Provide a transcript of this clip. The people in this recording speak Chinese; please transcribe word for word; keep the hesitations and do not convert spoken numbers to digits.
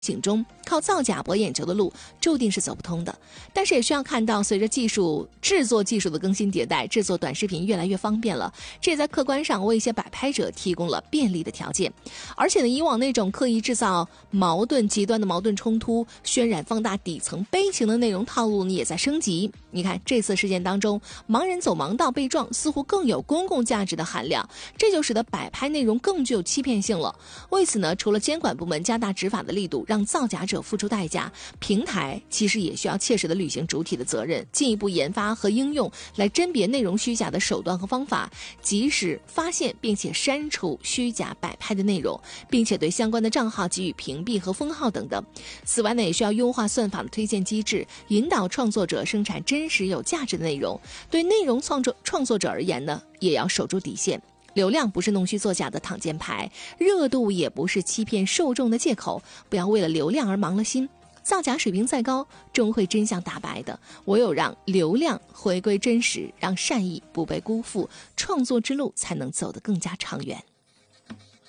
景中靠造假博眼球的路注定是走不通的。但是也需要看到，随着技术制作技术的更新迭代，制作短视频越来越方便了，这也在客观上为一些摆拍者提供了便利的条件。而且呢，以往那种刻意制造矛盾、极端的矛盾冲突、渲染放大底层悲情的内容套路呢，也在升级。你看这次事件当中，盲人走盲道被撞似乎更有公共价值的含量，这就使得摆拍内容更具有欺骗性了。为此呢，除了监管部门加大执法的力度，让造假者付出代价，平台其实也需要切实的履行主体的责任，进一步研发和应用来甄别内容虚假的手段和方法，及时发现并且删除虚假摆拍的内容，并且对相关的账号给予屏蔽和封号等等。此外呢，也需要优化算法的推荐机制，引导创作者生产真实有价值的内容。对内容创作创作者而言呢，也要守住底线。流量不是弄虚作假的挡箭牌，热度也不是欺骗受众的借口，不要为了流量而忙了心。造假水平再高，终会真相大白的。唯有让流量回归真实，让善意不被辜负，创作之路才能走得更加长远。